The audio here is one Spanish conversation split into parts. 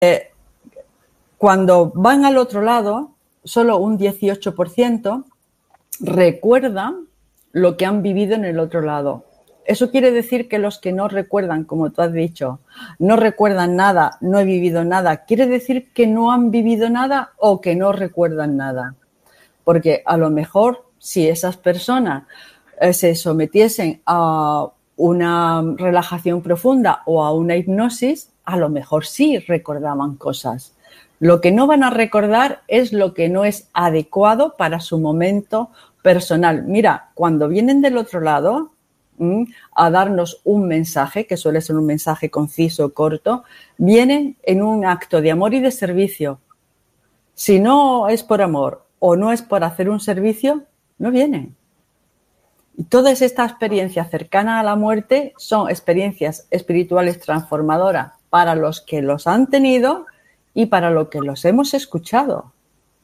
Cuando van al otro lado, solo un 18% recuerdan lo que han vivido en el otro lado. Eso quiere decir que los que no recuerdan, como tú has dicho, no recuerdan nada, no he vivido nada, quiere decir que no han vivido nada o que no recuerdan nada. Porque a lo mejor si esas personas se sometiesen a una relajación profunda o a una hipnosis, a lo mejor sí recordaban cosas. Lo que no van a recordar es lo que no es adecuado para su momento personal. Mira, cuando vienen del otro lado a darnos un mensaje, que suele ser un mensaje conciso, corto, vienen en un acto de amor y de servicio. Si no es por amor o no es por hacer un servicio, no vienen. Y todas estas experiencias cercanas a la muerte son experiencias espirituales transformadoras para los que los han tenido y para los que los hemos escuchado.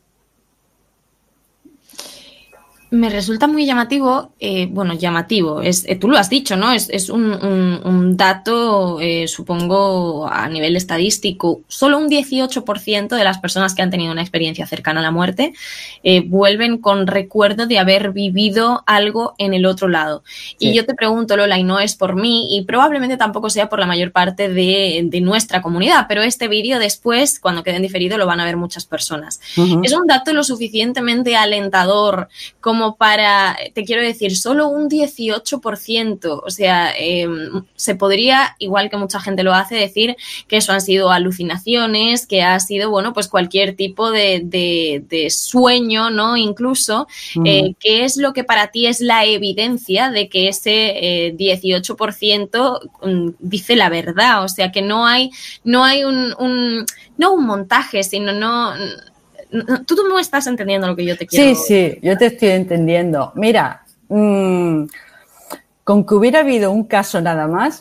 Me resulta muy llamativo, llamativo, tú lo has dicho, ¿no? Es un dato, supongo, a nivel estadístico. Solo un 18% de las personas que han tenido una experiencia cercana a la muerte vuelven con recuerdo de haber vivido algo en el otro lado. Sí. Y yo te pregunto, Lola, y no es por mí, y probablemente tampoco sea por la mayor parte de nuestra comunidad, pero este vídeo después, cuando quede en diferido, lo van a ver muchas personas. Uh-huh. Es un dato lo suficientemente alentador como para, te quiero decir, solo un 18%, o sea, se podría, igual que mucha gente lo hace, decir que eso han sido alucinaciones, que ha sido, bueno, pues cualquier tipo de sueño, ¿no? Incluso, ¿qué es lo que para ti es la evidencia de que ese 18% dice la verdad? O sea, que no hay no un montaje, sino Tú no estás entendiendo lo que yo te quiero... Sí, yo te estoy entendiendo. Mira, con que hubiera habido un caso nada más,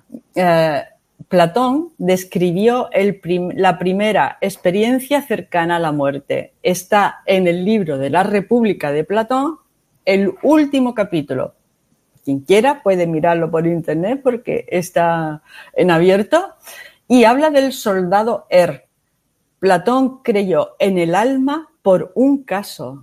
Platón describió la primera experiencia cercana a la muerte. Está en el libro de la República de Platón, el último capítulo. Quien quiera puede mirarlo por internet porque está en abierto. Y habla del soldado Platón creyó en el alma por un caso.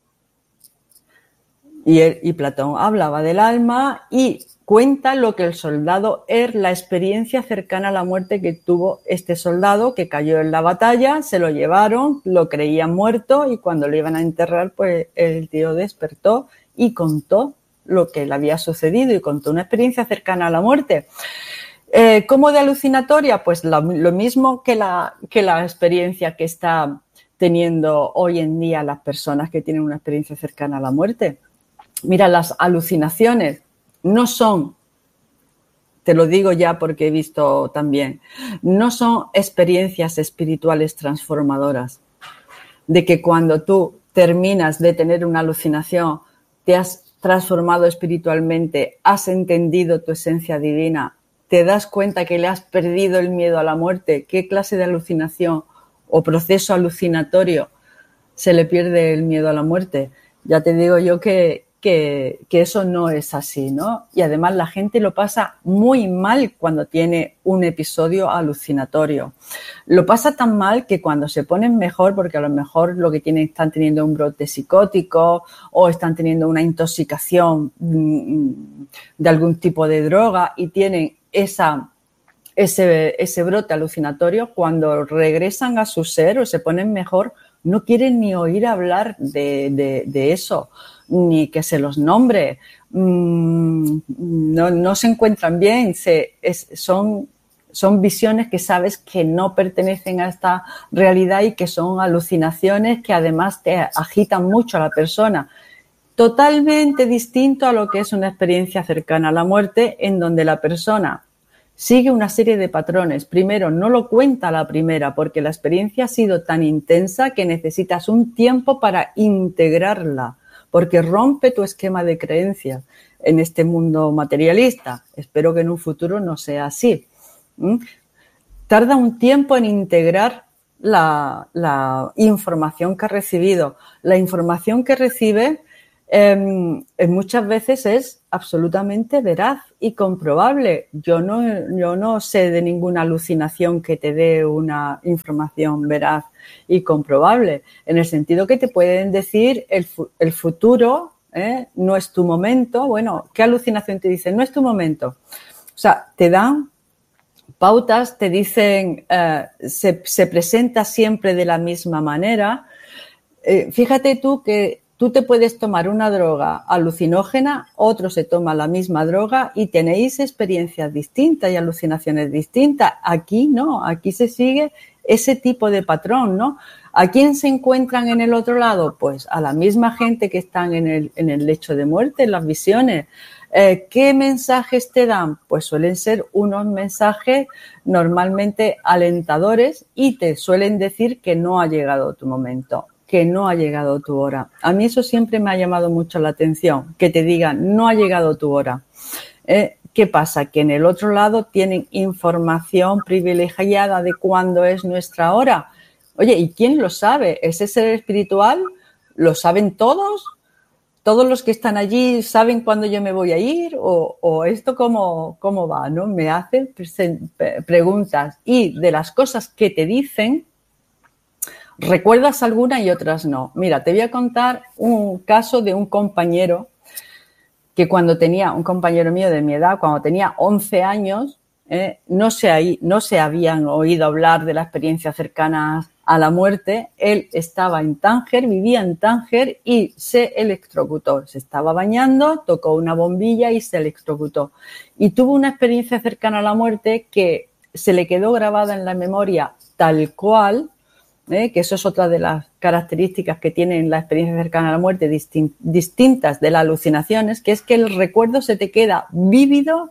Y Platón hablaba del alma y cuenta lo que el soldado la experiencia cercana a la muerte que tuvo este soldado que cayó en la batalla, se lo llevaron, lo creían muerto y cuando lo iban a enterrar, pues el tío despertó y contó lo que le había sucedido y contó una experiencia cercana a la muerte. ¿Cómo de alucinatoria? Pues lo mismo que la experiencia que está teniendo hoy en día las personas que tienen una experiencia cercana a la muerte. Mira, las alucinaciones no son, te lo digo ya porque he visto también, no son experiencias espirituales transformadoras. De que cuando tú terminas de tener una alucinación, te has transformado espiritualmente, has entendido tu esencia divina, te das cuenta que le has perdido el miedo a la muerte. ¿Qué clase de alucinación o proceso alucinatorio se le pierde el miedo a la muerte? Ya te digo yo que eso no es así, ¿no? Y además la gente lo pasa muy mal cuando tiene un episodio alucinatorio. Lo pasa tan mal que cuando se ponen mejor, porque a lo mejor lo que están teniendo un brote psicótico o están teniendo una intoxicación de algún tipo de droga y tienen ese brote alucinatorio, cuando regresan a su ser o se ponen mejor, no quieren ni oír hablar de eso, ni que se los nombre, no se encuentran bien, son visiones que sabes que no pertenecen a esta realidad y que son alucinaciones que además te agitan mucho a la persona. Totalmente distinto a lo que es una experiencia cercana a la muerte, en donde la persona sigue una serie de patrones. Primero, no lo cuenta la primera porque la experiencia ha sido tan intensa que necesitas un tiempo para integrarla, porque rompe tu esquema de creencias en este mundo materialista. Espero que en un futuro no sea así. Tarda un tiempo en integrar la información que ha recibido. La información que recibe muchas veces es absolutamente veraz y comprobable. Yo no sé de ninguna alucinación que te dé una información veraz y comprobable, en el sentido que te pueden decir el futuro, no es tu momento. Bueno, ¿qué alucinación te dicen? No es tu momento. O sea, te dan pautas, te dicen, se presenta siempre de la misma manera. Fíjate tú que tú te puedes tomar una droga alucinógena, otro se toma la misma droga y tenéis experiencias distintas y alucinaciones distintas. Aquí no, aquí se sigue ese tipo de patrón, ¿no? ¿A quién se encuentran en el otro lado? Pues a la misma gente que están en el lecho de muerte, en las visiones. ¿Qué mensajes te dan? Pues suelen ser unos mensajes normalmente alentadores y te suelen decir que no ha llegado tu momento, que no ha llegado tu hora. A mí eso siempre me ha llamado mucho la atención, que te digan no ha llegado tu hora. ¿Qué pasa? Que en el otro lado tienen información privilegiada de cuándo es nuestra hora. Oye, ¿y quién lo sabe? ¿Ese ser espiritual? ¿Lo saben todos? ¿Todos los que están allí saben cuándo yo me voy a ir? ¿O esto cómo va, ¿no? Me hacen preguntas y de las cosas que te dicen, recuerdas algunas y otras no. Mira, te voy a contar un caso de un compañero que un compañero mío de mi edad, cuando tenía 11 años, no se habían oído hablar de la experiencia cercana a la muerte. Él estaba en Tánger, vivía en Tánger y se electrocutó. Se estaba bañando, tocó una bombilla y se electrocutó. Y tuvo una experiencia cercana a la muerte que se le quedó grabada en la memoria tal cual, que eso es otra de las características que tienen la experiencia cercana a la muerte distintas de las alucinaciones, que es que el recuerdo se te queda vívido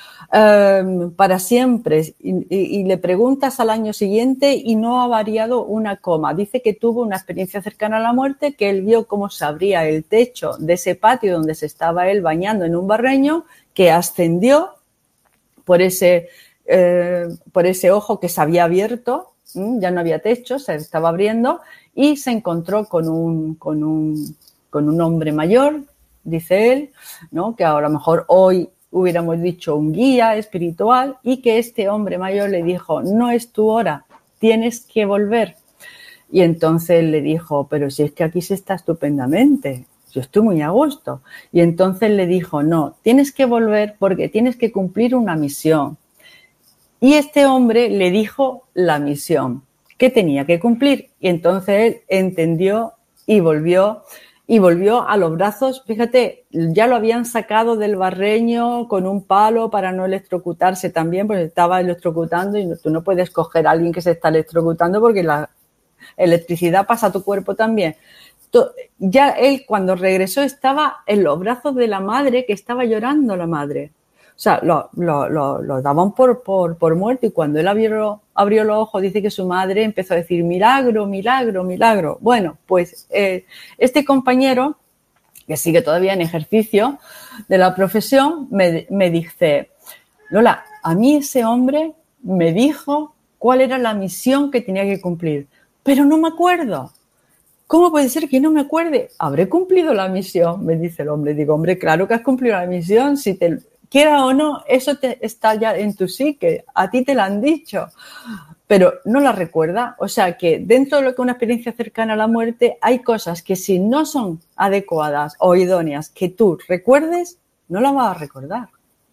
para siempre y le preguntas al año siguiente y no ha variado una coma. Dice que tuvo una experiencia cercana a la muerte, que él vio cómo se abría el techo de ese patio donde se estaba él bañando en un barreño, que ascendió por ese ojo que se había abierto. Ya no había techo, se estaba abriendo y se encontró con un hombre mayor, dice él, ¿no? Que a lo mejor hoy hubiéramos dicho un guía espiritual, y que este hombre mayor le dijo, no es tu hora, tienes que volver. Y entonces él le dijo, pero si es que aquí se está estupendamente, yo estoy muy a gusto. Y entonces le dijo, no, tienes que volver porque tienes que cumplir una misión. Y este hombre le dijo la misión que tenía que cumplir. Y entonces él entendió y volvió a los brazos. Fíjate, ya lo habían sacado del barreño con un palo para no electrocutarse también, pues estaba electrocutando y tú no puedes coger a alguien que se está electrocutando porque la electricidad pasa a tu cuerpo también. Ya él, cuando regresó, estaba en los brazos de la madre, que estaba llorando la madre. O sea, lo daban por muerto, y cuando él abrió los ojos, dice que su madre empezó a decir milagro, milagro, milagro. Bueno, pues este compañero, que sigue todavía en ejercicio de la profesión, me dice, Lola, a mí ese hombre me dijo cuál era la misión que tenía que cumplir, pero no me acuerdo. ¿Cómo puede ser que no me acuerde? Habré cumplido la misión, me dice el hombre. Digo, hombre, claro que has cumplido la misión, si te quiera o no, eso está ya en tu psique, a ti te lo han dicho, pero no la recuerda. O sea que dentro de lo que es una experiencia cercana a la muerte, hay cosas que si no son adecuadas o idóneas que tú recuerdes, no las vas a recordar.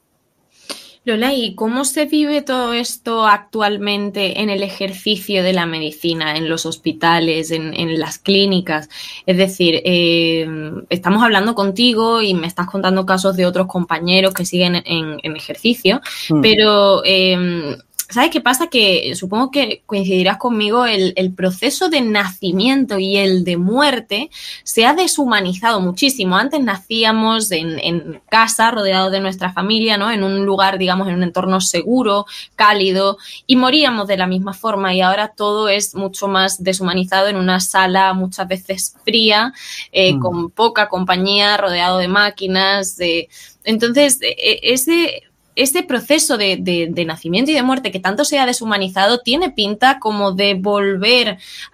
Lola, ¿y cómo se vive todo esto actualmente en el ejercicio de la medicina, en los hospitales, en las clínicas? Es decir, estamos hablando contigo y me estás contando casos de otros compañeros que siguen en ejercicio, pero ¿sabes qué pasa? Que supongo que coincidirás conmigo, el proceso de nacimiento y el de muerte se ha deshumanizado muchísimo. Antes nacíamos en casa, rodeados de nuestra familia, ¿no? En un lugar, digamos, en un entorno seguro, cálido, y moríamos de la misma forma, y ahora todo es mucho más deshumanizado en una sala muchas veces fría, con poca compañía, rodeado de máquinas. Entonces, ese ese proceso de nacimiento y de muerte que tanto se ha deshumanizado tiene pinta como de volver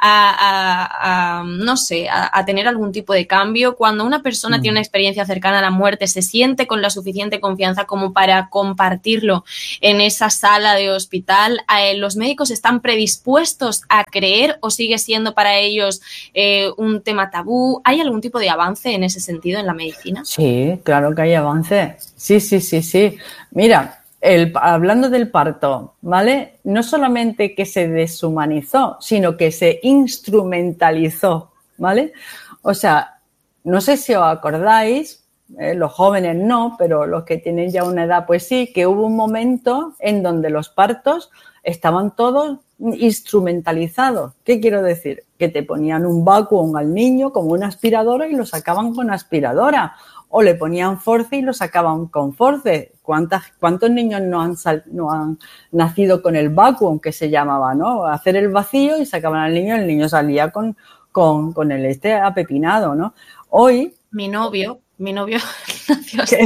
no sé, a tener algún tipo de cambio. Cuando una persona tiene una experiencia cercana a la muerte, se siente con la suficiente confianza como para compartirlo en esa sala de hospital, ¿los médicos están predispuestos a creer o sigue siendo para ellos un tema tabú? ¿Hay algún tipo de avance en ese sentido en la medicina? Sí, claro que hay avance. Sí. Mira, hablando del parto, ¿vale? No solamente que se deshumanizó, sino que se instrumentalizó, ¿vale? O sea, no sé si os acordáis, los jóvenes no, pero los que tienen ya una edad, pues sí, que hubo un momento en donde los partos estaban todos instrumentalizados. ¿Qué quiero decir? Que te ponían un vacuum al niño como una aspiradora y lo sacaban con aspiradora. O le ponían force y lo sacaban con force. ¿Cuántos niños no han nacido con el vacuum, que se llamaba, ¿no? Hacer el vacío y sacaban al niño, el niño salía con el apepinado, ¿no? Hoy... Mi novio nació así.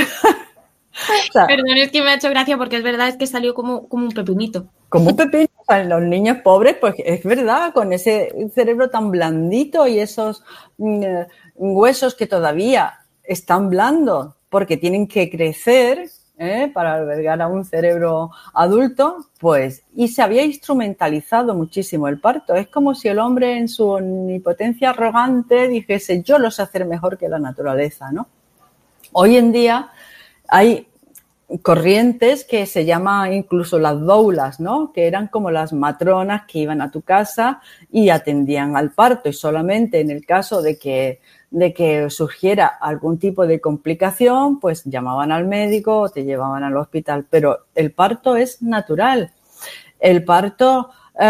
O sea, perdón, es que me ha hecho gracia porque es verdad, es que salió como un pepinito. Como un pepino, o sea, los niños pobres, pues es verdad, con ese cerebro tan blandito y esos huesos que todavía están blandos porque tienen que crecer para albergar a un cerebro adulto, pues, y se había instrumentalizado muchísimo el parto. Es como si el hombre en su omnipotencia arrogante dijese, yo lo sé hacer mejor que la naturaleza, ¿no? Hoy en día hay corrientes que se llaman incluso las doulas, ¿no? Que eran como las matronas que iban a tu casa y atendían al parto, y solamente en el caso de que surgiera algún tipo de complicación, pues llamaban al médico o te llevaban al hospital. Pero el parto es natural. El parto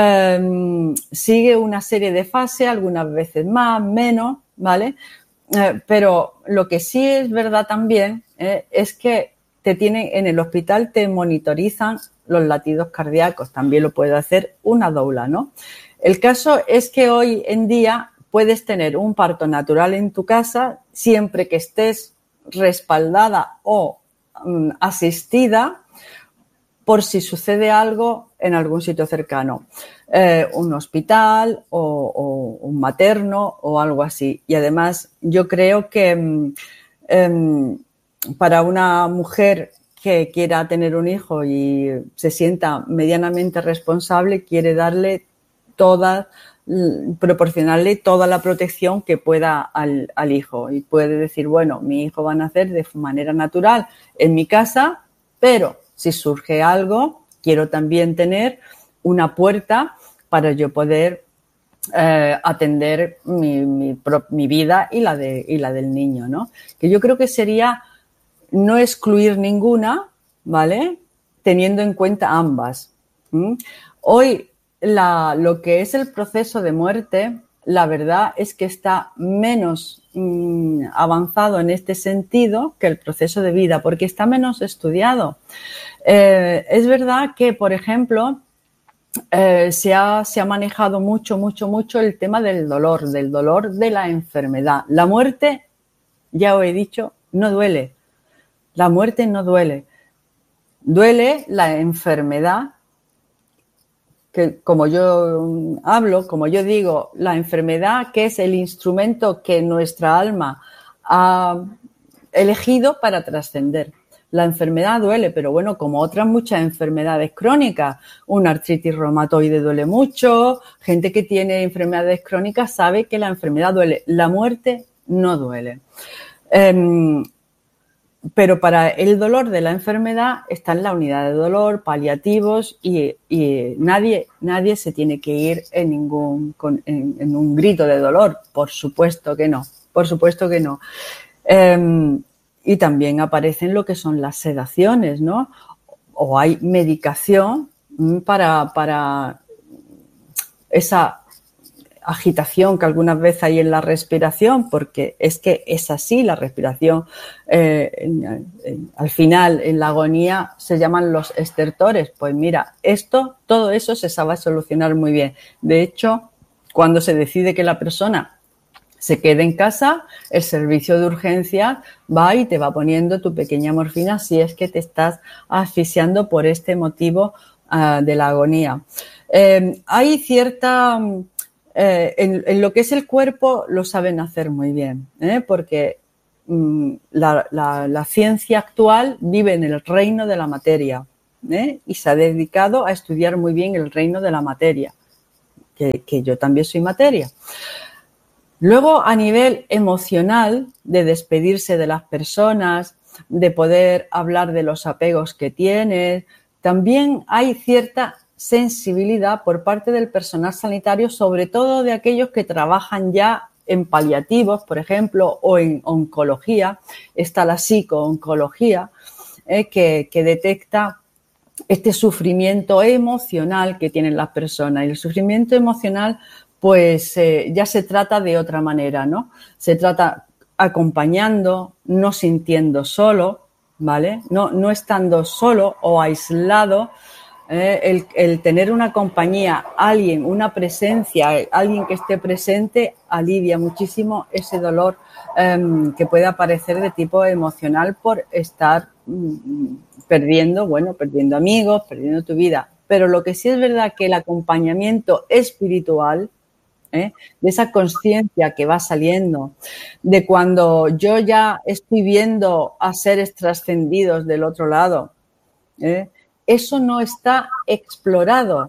sigue una serie de fases, algunas veces más, menos, ¿vale? Pero lo que sí es verdad también es que en el hospital te monitorizan los latidos cardíacos. También lo puede hacer una doula, ¿no? El caso es que hoy en día puedes tener un parto natural en tu casa siempre que estés respaldada o asistida por si sucede algo en algún sitio cercano, un hospital o un materno o algo así. Y además yo creo que para una mujer que quiera tener un hijo y se sienta medianamente responsable, quiere proporcionarle toda la protección que pueda al hijo, y puede decir, bueno, mi hijo va a nacer de manera natural en mi casa, pero si surge algo, quiero también tener una puerta para yo poder atender mi vida y la del niño, ¿no? Que yo creo que sería no excluir ninguna, ¿vale? Teniendo en cuenta ambas. Hoy lo que es el proceso de muerte, la verdad es que está menos avanzado en este sentido que el proceso de vida, porque está menos estudiado. Es verdad que, por ejemplo, se ha manejado mucho el tema del dolor de la enfermedad. La muerte, ya os he dicho, no duele. La muerte no duele. Duele la enfermedad, que como yo hablo, como yo digo, la enfermedad, que es el instrumento que nuestra alma ha elegido para trascender. La enfermedad duele, pero bueno, como otras muchas enfermedades crónicas, una artritis reumatoide duele mucho, gente que tiene enfermedades crónicas sabe que la enfermedad duele. La muerte no duele. Pero para el dolor de la enfermedad está en la unidad de dolor, paliativos, y nadie se tiene que ir en un grito de dolor. Por supuesto que no. Y también aparecen lo que son las sedaciones, ¿no? O hay medicación para esa agitación que algunas veces hay en la respiración, porque es que es así la respiración. Al final, en la agonía, se llaman los estertores. Pues mira, todo eso se sabe solucionar muy bien. De hecho, cuando se decide que la persona se quede en casa, el servicio de urgencias va y te va poniendo tu pequeña morfina si es que te estás asfixiando por este motivo de la agonía. Hay cierta... en lo que es el cuerpo lo saben hacer muy bien, porque la ciencia actual vive en el reino de la materia, y se ha dedicado a estudiar muy bien el reino de la materia, que yo también soy materia. Luego, a nivel emocional, de despedirse de las personas, de poder hablar de los apegos que tienes, también hay cierta sensibilidad por parte del personal sanitario, sobre todo de aquellos que trabajan ya en paliativos, por ejemplo, o en oncología. Está la psico-oncología, que detecta este sufrimiento emocional que tienen las personas. Y el sufrimiento emocional, pues ya se trata de otra manera, ¿no? Se trata acompañando, no sintiendo solo, ¿vale? No estando solo o aislado. El tener una compañía, alguien, una presencia, alguien que esté presente, alivia muchísimo ese dolor que puede aparecer de tipo emocional por estar perdiendo amigos, perdiendo tu vida. Pero lo que sí es verdad que el acompañamiento espiritual, de esa conciencia que va saliendo, de cuando yo ya estoy viendo a seres trascendidos del otro lado, eso no está explorado.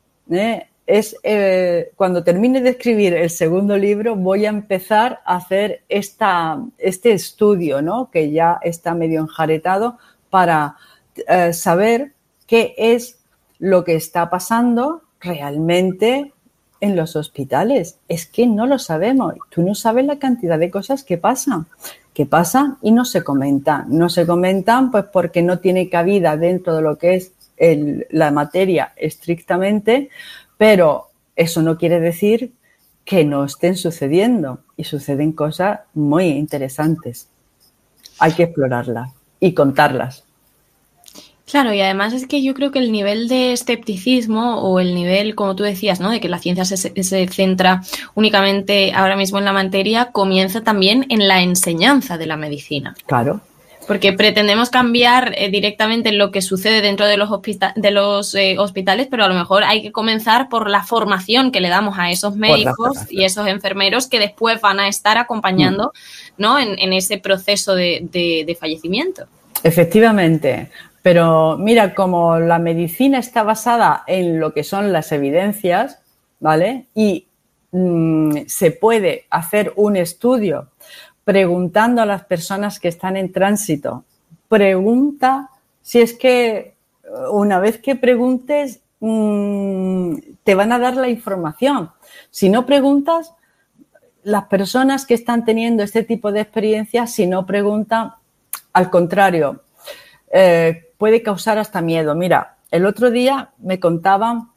Cuando termine de escribir el segundo libro voy a empezar a hacer este estudio, ¿no? Que ya está medio enjaretado para saber qué es lo que está pasando realmente en los hospitales. Es que no lo sabemos. Tú no sabes la cantidad de cosas que pasan y no se comentan. No se comentan pues porque no tiene cabida dentro de lo que es la materia estrictamente, pero eso no quiere decir que no estén sucediendo, y suceden cosas muy interesantes. Hay que explorarlas y contarlas. Claro, y además es que yo creo que el nivel de escepticismo o el nivel, como tú decías, ¿no?, de que la ciencia se centra únicamente ahora mismo en la materia, comienza también en la enseñanza de la medicina. Claro. Porque pretendemos cambiar directamente lo que sucede dentro de los hospitales, pero a lo mejor hay que comenzar por la formación que le damos a esos médicos y esos enfermeros que después van a estar acompañando, ¿no?, en ese proceso de fallecimiento. Efectivamente. Pero mira, como la medicina está basada en lo que son las evidencias, ¿vale? Y se puede hacer un estudio preguntando a las personas que están en tránsito. Pregunta, si es que una vez que preguntes, te van a dar la información. Si no preguntas, las personas que están teniendo este tipo de experiencias, si no preguntan, al contrario, puede causar hasta miedo. Mira, el otro día me contaban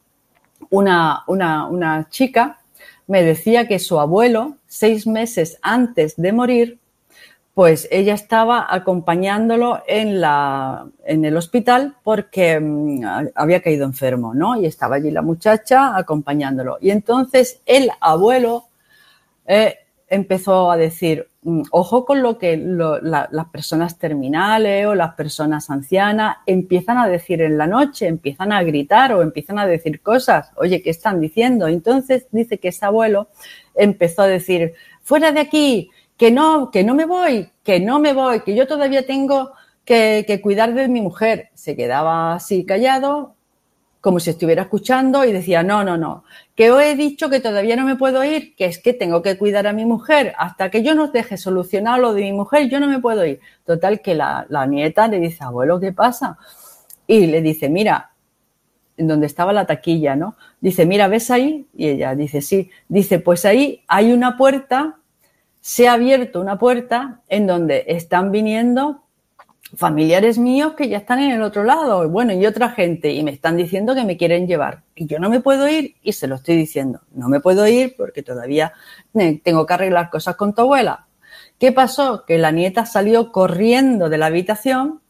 una chica, me decía que su abuelo, 6 meses antes de morir, pues ella estaba acompañándolo en el hospital porque había caído enfermo, ¿no? Y estaba allí la muchacha acompañándolo. Y entonces el abuelo empezó a decir, ojo con lo que las personas terminales o las personas ancianas empiezan a decir en la noche, empiezan a gritar o empiezan a decir cosas. Oye, ¿qué están diciendo? Entonces dice que ese abuelo empezó a decir, fuera de aquí, que no me voy, que yo todavía tengo que cuidar de mi mujer. Se quedaba así callado, como si estuviera escuchando, y decía, no, que os he dicho que todavía no me puedo ir, que es que tengo que cuidar a mi mujer, hasta que yo no deje solucionado lo de mi mujer, yo no me puedo ir. Total, que la nieta le dice, abuelo, ¿qué pasa? Y le dice, mira, en donde estaba la taquilla, ¿no? Dice, mira, ¿ves ahí? Y ella dice, sí. Dice, pues ahí hay una puerta, se ha abierto una puerta en donde están viniendo familiares míos que ya están en el otro lado, bueno, y otra gente, y me están diciendo que me quieren llevar, y yo no me puedo ir, y se lo estoy diciendo, no me puedo ir porque todavía tengo que arreglar cosas con tu abuela. ¿Qué pasó? Que la nieta salió corriendo de la habitación,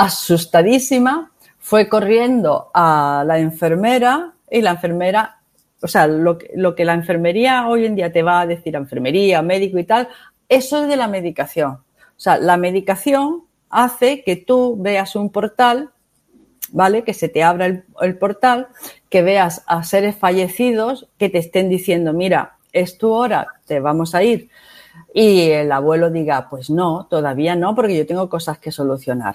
asustadísima, fue corriendo a la enfermera, y la enfermera o sea, lo que la enfermería hoy en día te va a decir, enfermería, médico y tal, eso es de la medicación. O sea, la medicación hace que tú veas un portal, ¿vale? Que se te abra el portal, que veas a seres fallecidos que te estén diciendo, mira, es tu hora, te vamos a ir. Y el abuelo diga, pues no, todavía no, porque yo tengo cosas que solucionar.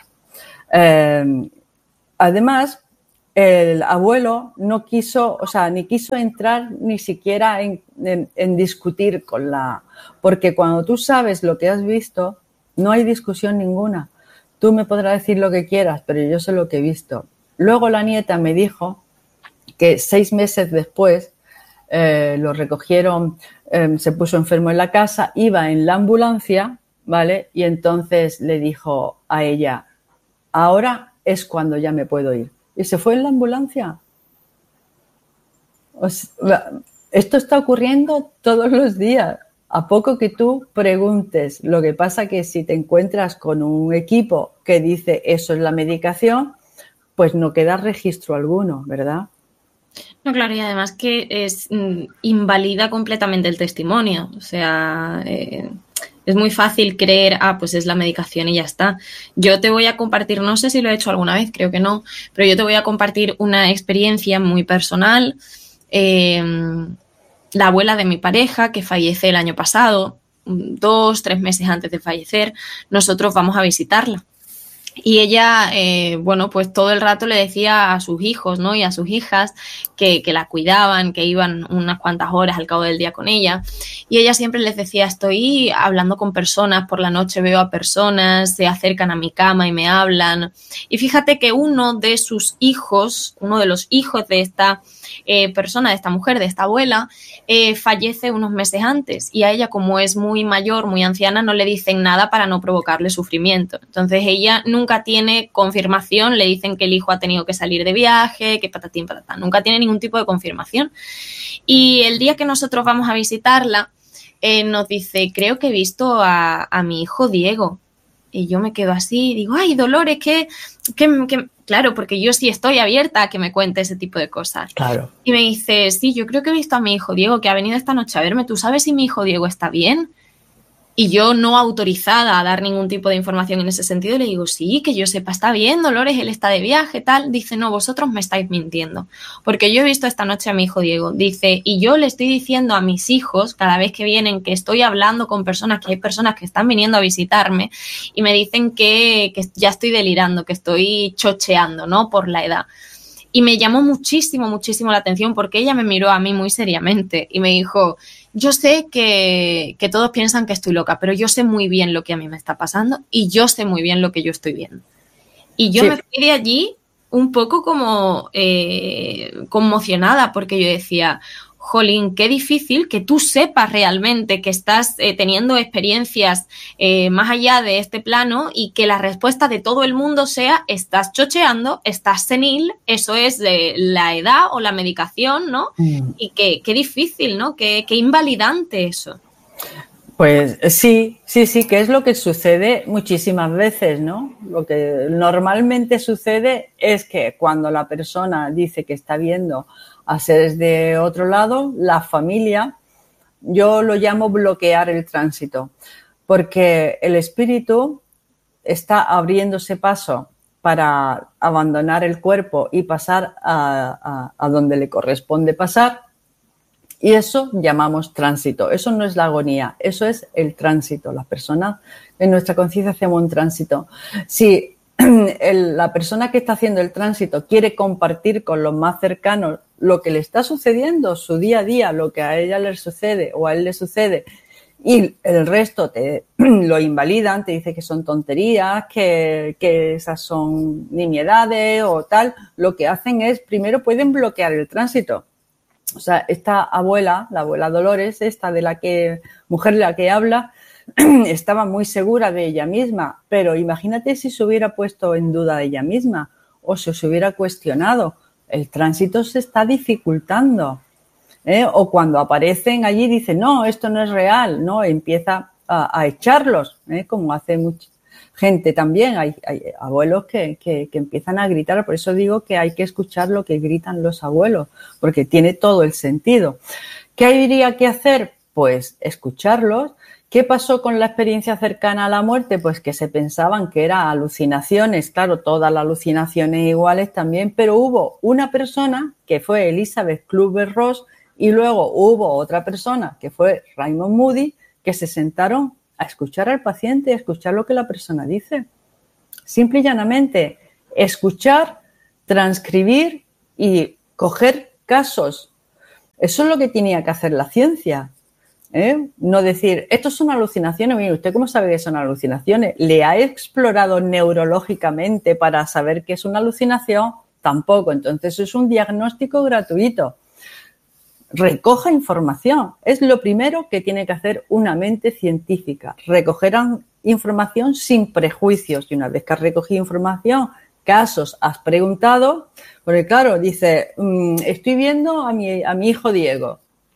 Además, el abuelo no quiso, o sea, ni quiso entrar ni siquiera en discutir con porque cuando tú sabes lo que has visto, no hay discusión ninguna. Tú me podrás decir lo que quieras, pero yo sé lo que he visto. Luego la nieta me dijo que 6 meses después lo recogieron, se puso enfermo en la casa, iba en la ambulancia, ¿vale? Y entonces le dijo a ella, ahora es cuando ya me puedo ir. Y se fue en la ambulancia. Esto está ocurriendo todos los días. A poco que tú preguntes. Lo que pasa que si te encuentras con un equipo que dice eso es la medicación, pues no queda registro alguno, ¿verdad? No, claro, y además que invalida completamente el testimonio. O sea, es muy fácil creer, pues es la medicación y ya está. Yo te voy a compartir, no sé si lo he hecho alguna vez, creo que no, pero yo te voy a compartir una experiencia muy personal. La abuela de mi pareja, que fallece el año pasado, 2, 3 meses antes de fallecer, nosotros vamos a visitarla. Y ella, bueno, pues todo el rato le decía a sus hijos, ¿no? Y a sus hijas que la cuidaban, que iban unas cuantas horas al cabo del día con ella. Y ella siempre les decía, estoy hablando con personas, por la noche veo a personas, se acercan a mi cama y me hablan. Y fíjate que uno de los hijos de esta persona, de esta mujer, de esta abuela, fallece unos meses antes. Y a ella, como es muy mayor, muy anciana, no le dicen nada para no provocarle sufrimiento. Entonces ella nunca tiene confirmación, le dicen que el hijo ha tenido que salir de viaje, que patatín, patatán, nunca tiene ningún tipo de confirmación. Y el día que nosotros vamos a visitarla, nos dice, creo que he visto a mi hijo Diego. Y yo me quedo así y digo, ay, Dolores, que claro, porque yo sí estoy abierta a que me cuente ese tipo de cosas. Claro. Y me dice, sí, yo creo que he visto a mi hijo Diego, que ha venido esta noche a verme. ¿Tú sabes si mi hijo Diego está bien? Y yo, no autorizada a dar ningún tipo de información en ese sentido, le digo, sí, que yo sepa, está bien, Dolores, él está de viaje, tal. Dice, no, vosotros me estáis mintiendo, porque yo he visto esta noche a mi hijo Diego. Dice, y yo le estoy diciendo a mis hijos, cada vez que vienen, que estoy hablando con personas, que hay personas que están viniendo a visitarme, y me dicen que ya estoy delirando, que estoy chocheando, ¿no? Por la edad. Y me llamó muchísimo, muchísimo la atención, porque ella me miró a mí muy seriamente y me dijo, yo sé que todos piensan que estoy loca, pero yo sé muy bien lo que a mí me está pasando y yo sé muy bien lo que yo estoy viendo. Y yo me fui de allí un poco como conmocionada, porque yo decía, jolín, qué difícil que tú sepas realmente que estás teniendo experiencias más allá de este plano y que la respuesta de todo el mundo sea, estás chocheando, estás senil, eso es la edad o la medicación, ¿no? Y qué difícil, ¿no? Qué invalidante eso. Pues sí, que es lo que sucede muchísimas veces, ¿no? Lo que normalmente sucede es que cuando la persona dice que está viendo a seres de otro lado, la familia, yo lo llamo bloquear el tránsito, porque el espíritu está abriéndose paso para abandonar el cuerpo y pasar a donde le corresponde pasar. Y eso llamamos tránsito. Eso no es la agonía, eso es el tránsito. La persona, en nuestra conciencia hacemos un tránsito. Si la persona que está haciendo el tránsito quiere compartir con los más cercanos lo que le está sucediendo, su día a día, lo que a ella le sucede o a él le sucede, y el resto te lo invalidan, te dice que son tonterías, que esas son nimiedades o tal, lo que hacen es, primero pueden bloquear el tránsito. O sea, esta abuela, la abuela Dolores, esta mujer de la que habla, estaba muy segura de ella misma, pero imagínate si se hubiera puesto en duda de ella misma o se hubiera cuestionado. El tránsito se está dificultando. O cuando aparecen allí dicen, no, esto no es real, ¿no? Empieza a echarlos, como hace mucho. gente también, hay abuelos que empiezan a gritar, por eso digo que hay que escuchar lo que gritan los abuelos, porque tiene todo el sentido. ¿Qué habría que hacer? Pues escucharlos. ¿Qué pasó con la experiencia cercana a la muerte? Pues que se pensaban que eran alucinaciones, claro, todas las alucinaciones iguales también, pero hubo una persona que fue Elizabeth Kübler-Ross y luego hubo otra persona que fue Raymond Moody que se sentaron a escuchar al paciente, a escuchar lo que la persona dice. Simple y llanamente, escuchar, transcribir y coger casos. Eso es lo que tenía que hacer la ciencia. No decir, esto son alucinaciones. Mire, ¿usted cómo sabe que son alucinaciones? ¿Le ha explorado neurológicamente para saber que es una alucinación? Tampoco. Entonces es un diagnóstico gratuito. Recoja información. Es lo primero que tiene que hacer una mente científica. Recoger información sin prejuicios. Y una vez que has recogido información, casos, has preguntado, porque claro, dice, estoy viendo a mi hijo Diego.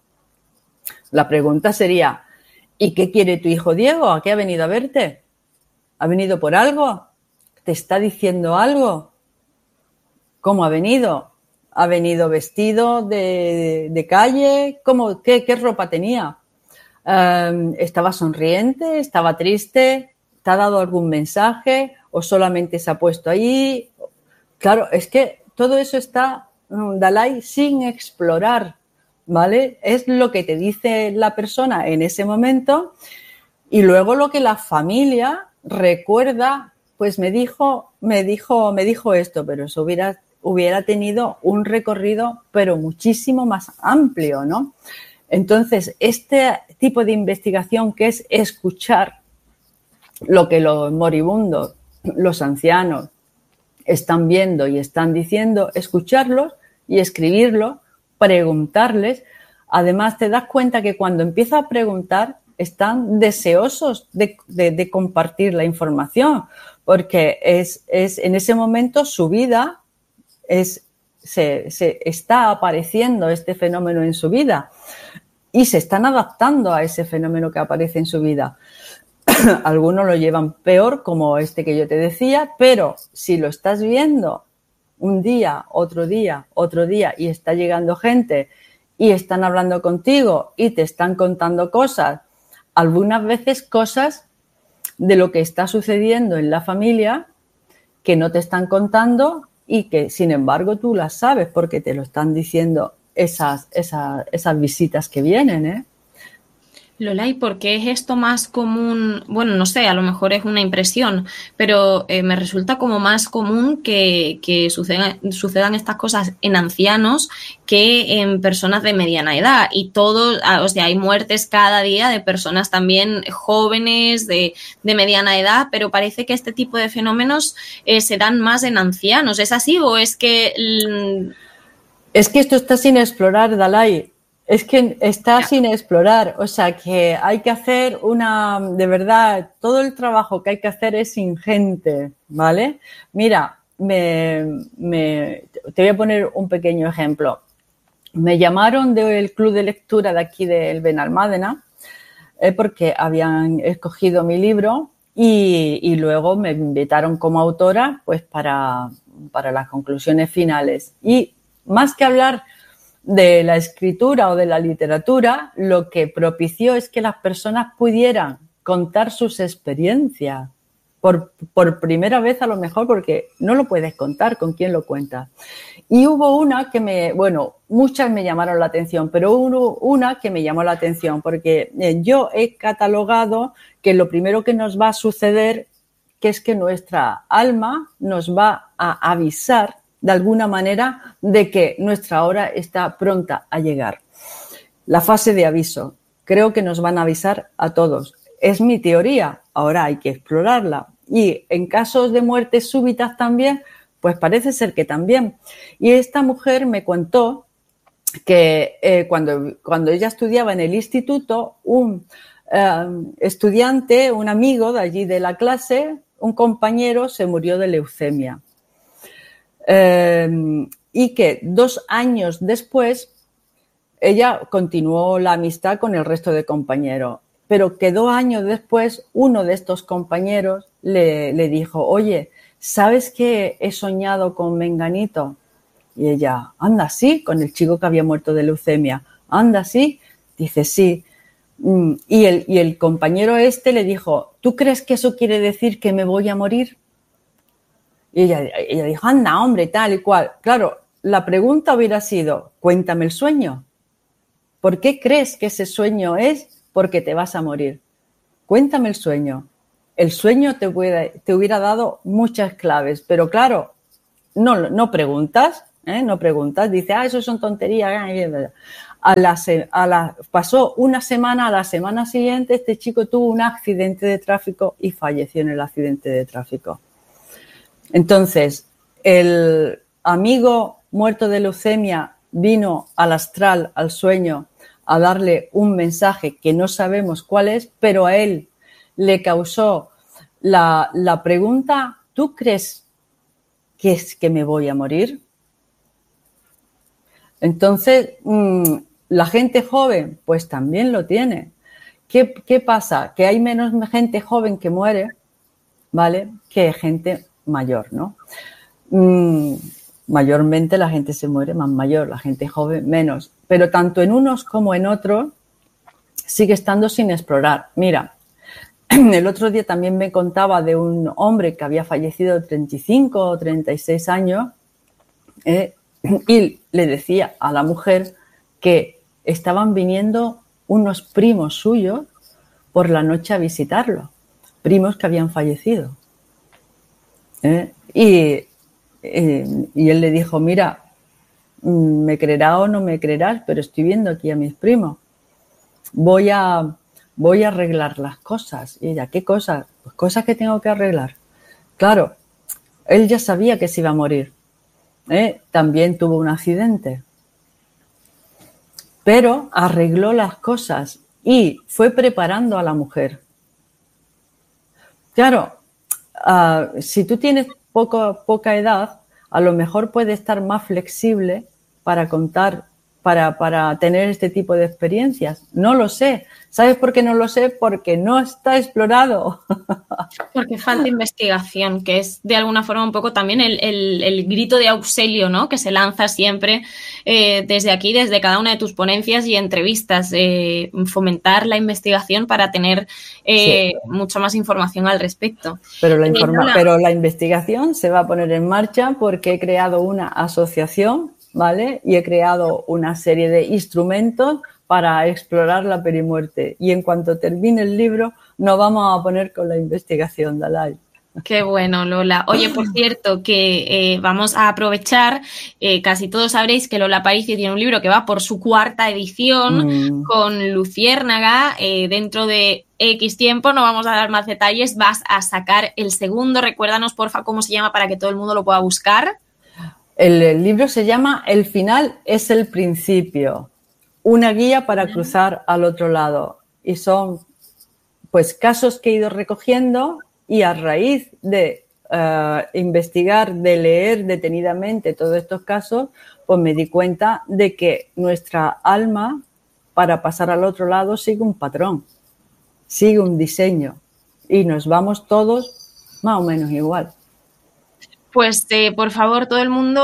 La pregunta sería, ¿y qué quiere tu hijo Diego? ¿A qué ha venido a verte? ¿Ha venido por algo? ¿Te está diciendo algo? ¿Cómo ha venido? ¿Ha venido vestido de calle? ¿Cómo, qué ropa tenía? ¿Estaba sonriente? ¿Estaba triste? ¿Te ha dado algún mensaje? ¿O solamente se ha puesto ahí? Claro, es que todo eso está, Dalai, sin explorar. ¿Vale? Es lo que te dice la persona en ese momento y luego lo que la familia recuerda, pues me dijo esto, pero eso hubiera tenido un recorrido pero muchísimo más amplio, ¿no? Entonces, este tipo de investigación que es escuchar lo que los moribundos, los ancianos están viendo y están diciendo, escucharlos y escribirlo, preguntarles. Además, te das cuenta que cuando empiezas a preguntar, están deseosos de compartir la información, porque es en ese momento su vida se está apareciendo este fenómeno en su vida y se están adaptando a ese fenómeno que aparece en su vida. Algunos lo llevan peor, como este que yo te decía, pero si lo estás viendo un día, otro día, y está llegando gente y están hablando contigo y te están contando cosas, algunas veces cosas de lo que está sucediendo en la familia que no te están contando y que, sin embargo, tú las sabes porque te lo están diciendo esas visitas que vienen, ¿eh? Lola, ¿y por qué es esto más común? Bueno, no sé, a lo mejor es una impresión, pero me resulta como más común que sucedan estas cosas en ancianos que en personas de mediana edad. Y todo, o sea, hay muertes cada día de personas también jóvenes, de mediana edad, pero parece que este tipo de fenómenos se dan más en ancianos. ¿Es así o es que...? Es que esto está sin explorar, Dalai. Es que está sin explorar, o sea que hay que hacer de verdad, todo el trabajo que hay que hacer es ingente, ¿vale? Mira, te voy a poner un pequeño ejemplo. Me llamaron del club de lectura de aquí del Benalmádena porque habían escogido mi libro y luego me invitaron como autora pues para las conclusiones finales. Y más que hablar de la escritura o de la literatura, lo que propició es que las personas pudieran contar sus experiencias por primera vez, a lo mejor, porque no lo puedes contar con quién lo cuentas. Y hubo una que muchas me llamaron la atención, pero hubo una que me llamó la atención porque yo he catalogado que lo primero que nos va a suceder, que es que nuestra alma nos va a avisar de alguna manera de que nuestra hora está pronta a llegar. La fase de aviso. Creo que nos van a avisar a todos. Es mi teoría, ahora hay que explorarla. Y en casos de muertes súbitas también, pues parece ser que también. Y esta mujer me contó que cuando ella estudiaba en el instituto, un estudiante, un amigo de allí de la clase, un compañero se murió de leucemia. Y que 2 años después ella continuó la amistad con el resto de compañeros, pero que 2 años después uno de estos compañeros le dijo, oye, ¿sabes que he soñado con Menganito? Y ella, anda, sí, con el chico que había muerto de leucemia. Anda, sí. Dice, sí. Y el compañero le dijo, ¿tú crees que eso quiere decir que me voy a morir? Y ella dijo, anda, hombre, tal y cual. Claro, la pregunta hubiera sido, cuéntame el sueño. ¿Por qué crees que ese sueño es porque te vas a morir? Cuéntame el sueño. El sueño te hubiera dado muchas claves, pero claro, no preguntas, no preguntas. Dice, eso son tonterías. Pasó una semana, a la semana siguiente este chico tuvo un accidente de tráfico y falleció en el accidente de tráfico. Entonces, el amigo muerto de leucemia vino al astral, al sueño, a darle un mensaje que no sabemos cuál es, pero a él le causó la pregunta, ¿tú crees que es que me voy a morir? Entonces, la gente joven, pues también lo tiene. ¿Qué pasa? Que hay menos gente joven que muere, ¿vale? Que gente mayor, ¿no? Mayormente la gente se muere más mayor, la gente joven menos. Pero tanto en unos como en otros sigue estando sin explorar. Mira, el otro día también me contaba de un hombre que había fallecido de 35 o 36 años y le decía a la mujer que estaban viniendo unos primos suyos por la noche a visitarlo, primos que habían fallecido. Y él le dijo, mira, me creerás o no me creerás, pero estoy viendo aquí a mis primos. Voy a arreglar las cosas. Y ella, ¿qué cosas? Pues cosas que tengo que arreglar. Claro, él ya sabía que se iba a morir. También tuvo un accidente. Pero arregló las cosas y fue preparando a la mujer. Claro, si tú tienes poca edad, a lo mejor puede estar más flexible para contar, para tener este tipo de experiencias. No lo sé. ¿Sabes por qué no lo sé? Porque no está explorado. Porque falta investigación, que es de alguna forma un poco también el grito de auxilio, ¿no? Que se lanza siempre desde aquí, desde cada una de tus ponencias y entrevistas. Fomentar la investigación para tener sí, mucha más información al respecto. Pero la investigación se va a poner en marcha porque he creado una asociación, ¿vale? Y he creado una serie de instrumentos para explorar la perimuerte. Y en cuanto termine el libro, nos vamos a poner con la investigación, Dalai. Qué bueno, Lola. Oye, por cierto, que vamos a aprovechar, casi todos sabréis que Lola Aparicio tiene un libro que va por su 4ª edición con Luciérnaga. Dentro de X tiempo, no vamos a dar más detalles, vas a sacar el segundo. Recuérdanos, porfa, cómo se llama para que todo el mundo lo pueda buscar. El libro se llama El final es el principio. Una guía para cruzar al otro lado. Y son, pues, casos que he ido recogiendo y a raíz de investigar, de leer detenidamente todos estos casos, pues me di cuenta de que nuestra alma, para pasar al otro lado, sigue un patrón, sigue un diseño y nos vamos todos más o menos igual. Pues por favor, todo el mundo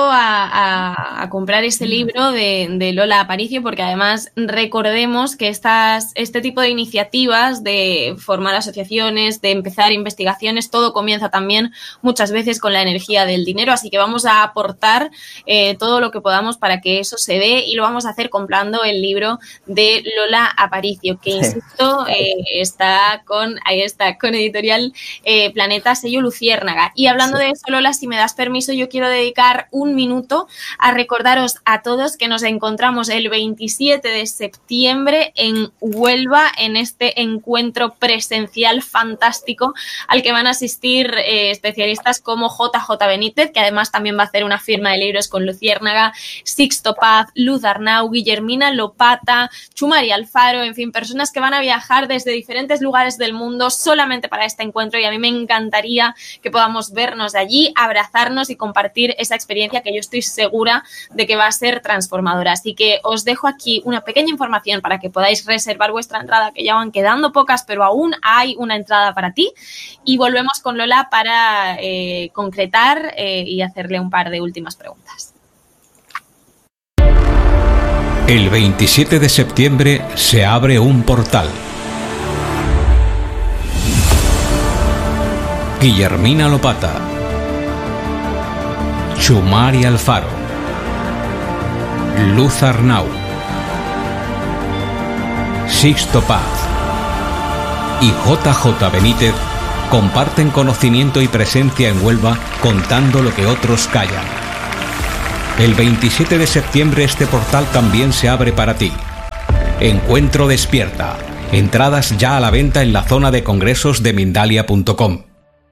a comprar este libro de Lola Aparicio, porque además recordemos que este tipo de iniciativas de formar asociaciones, de empezar investigaciones, todo comienza también muchas veces con la energía del dinero, así que vamos a aportar todo lo que podamos para que eso se dé y lo vamos a hacer comprando el libro de Lola Aparicio, que insisto, está con Editorial Planeta, sello Luciérnaga. Y hablando de eso, Lola, si me das permiso, yo quiero dedicar un minuto a recordaros a todos que nos encontramos el 27 de septiembre en Huelva en este encuentro presencial fantástico al que van a asistir especialistas como JJ Benítez, que además también va a hacer una firma de libros con Luciérnaga, Sixto Paz, Luz Arnau, Guillermina Lopata, Chumari Alfaro, en fin, personas que van a viajar desde diferentes lugares del mundo solamente para este encuentro y a mí me encantaría que podamos vernos allí, abrazar abrazarnos y compartir esa experiencia que yo estoy segura de que va a ser transformadora. Así que os dejo aquí una pequeña información para que podáis reservar vuestra entrada, que ya van quedando pocas, pero aún hay una entrada para ti. Y volvemos con Lola para concretar y hacerle un par de últimas preguntas. El 27 de septiembre se abre un portal. Guillermina Lopata, Chumari Alfaro, Luz Arnau, Sixto Paz y JJ Benítez comparten conocimiento y presencia en Huelva contando lo que otros callan. El 27 de septiembre este portal también se abre para ti. Encuentro Despierta. Entradas ya a la venta en la zona de congresos de Mindalia.com.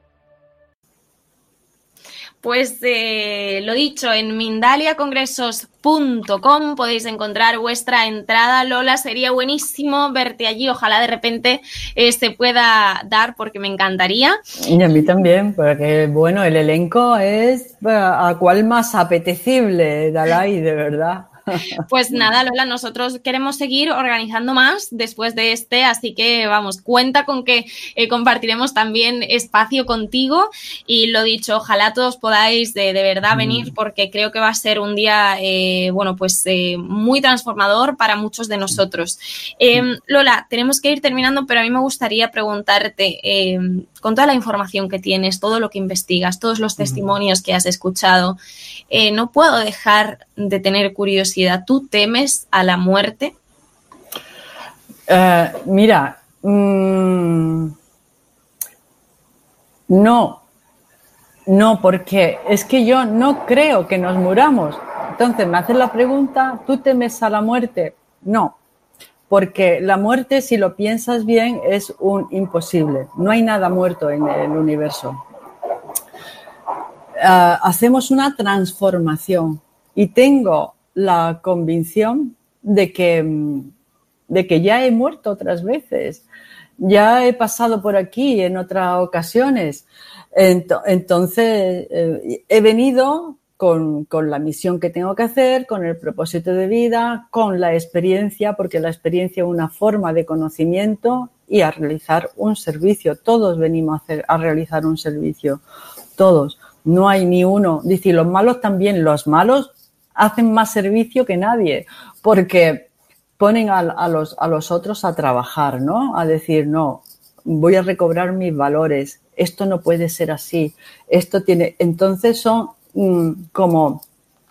Pues lo dicho, en mindaliacongresos.com podéis encontrar vuestra entrada. Lola, sería buenísimo verte allí. Ojalá de repente se pueda dar, porque me encantaría. Y a mí también, porque bueno, el elenco es a cual más apetecible, Dalai, de verdad. Pues nada, Lola, nosotros queremos seguir organizando más después de así que vamos, cuenta con que compartiremos también espacio contigo, y lo dicho, ojalá todos podáis de verdad venir, porque creo que va a ser un día muy transformador para muchos de nosotros. Lola, tenemos que ir terminando, pero a mí me gustaría preguntarte, con toda la información que tienes, todo lo que investigas, todos los testimonios que has escuchado, no puedo dejar de tener curiosidad. ¿Tú temes a la muerte? Mira, no, porque es que yo no creo que nos muramos. Entonces me haces la pregunta, ¿tú temes a la muerte? No, porque la muerte, si lo piensas bien, es un imposible. No hay nada muerto en el universo. Hacemos una transformación y tengo la convicción de que ya he muerto otras veces, ya he pasado por aquí en otras ocasiones. Entonces he venido con la misión que tengo que hacer, con el propósito de vida, con la experiencia, porque la experiencia es una forma de conocimiento, y a realizar un servicio. Todos venimos a realizar un servicio, todos. No hay ni uno. Dice, los malos también. Los malos hacen más servicio que nadie, porque ponen a los otros a trabajar, ¿no? A decir, no, voy a recobrar mis valores. Esto no puede ser así. Esto tiene... Entonces son como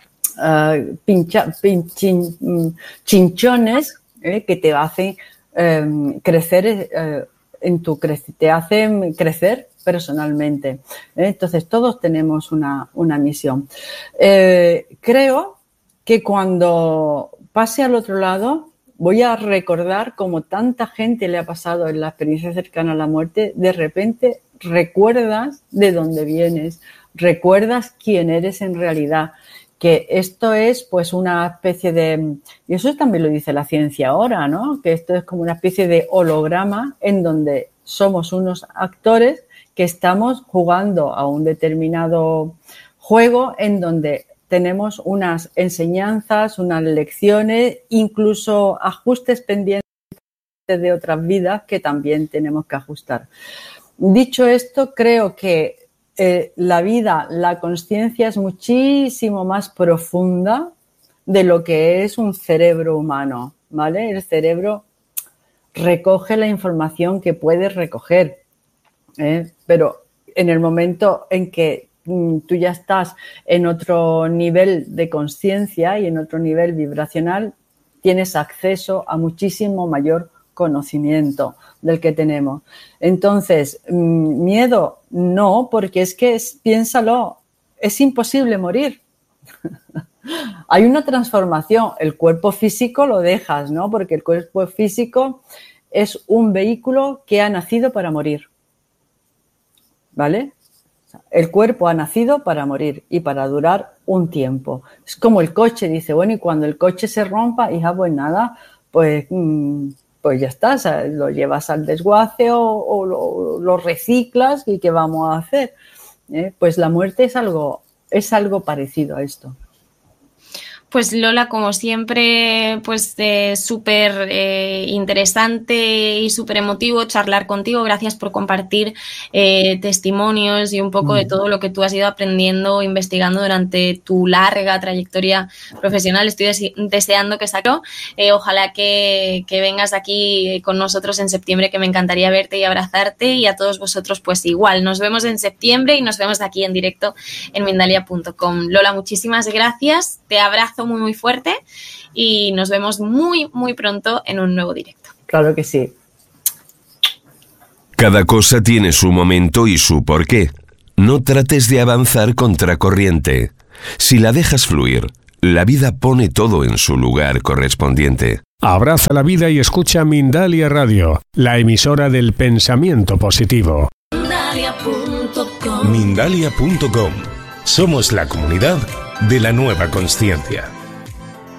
chinchones que te hacen crecer te hacen crecer personalmente. Entonces, todos tenemos una misión. Creo que cuando pase al otro lado, voy a recordar, como tanta gente le ha pasado en la experiencia cercana a la muerte, de repente recuerdas de dónde vienes, recuerdas quién eres en realidad, que esto es pues una especie de, y eso también lo dice la ciencia ahora, ¿no? Que esto es como una especie de holograma en donde somos unos actores que estamos jugando a un determinado juego en donde tenemos unas enseñanzas, unas lecciones, incluso ajustes pendientes de otras vidas que también tenemos que ajustar. Dicho esto, creo que la vida, la consciencia es muchísimo más profunda de lo que es un cerebro humano, ¿vale? El cerebro recoge la información que puede recoger, pero en el momento en que tú ya estás en otro nivel de consciencia y en otro nivel vibracional, tienes acceso a muchísimo mayor conocimiento del que tenemos. Entonces, miedo no, porque es que piénsalo, es imposible morir. Hay una transformación, el cuerpo físico lo dejas, ¿no? Porque el cuerpo físico es un vehículo que ha nacido para morir, ¿vale? El cuerpo ha nacido para morir y para durar un tiempo. Es como el coche, dice, bueno, y cuando el coche se rompa, hija, pues nada, pues ya está, o sea, lo llevas al desguace o lo reciclas, y ¿qué vamos a hacer? Pues la muerte es algo parecido a esto. Pues Lola, como siempre, pues súper interesante y súper emotivo charlar contigo. Gracias por compartir testimonios y un poco de todo lo que tú has ido aprendiendo, investigando durante tu larga trayectoria profesional. Estoy deseando que saco. Ojalá que vengas aquí con nosotros en septiembre, que me encantaría verte y abrazarte, y a todos vosotros pues igual. Nos vemos en septiembre y nos vemos aquí en directo en Mindalia.com. Lola, muchísimas gracias. Te abrazo muy, muy fuerte y nos vemos muy, muy pronto en un nuevo directo. Claro que sí. Cada cosa tiene su momento y su porqué. No trates de avanzar contracorriente. Si la dejas fluir, la vida pone todo en su lugar correspondiente. Abraza la vida y escucha Mindalia Radio, la emisora del pensamiento positivo. Mindalia.com. Somos la comunidad de la nueva consciencia.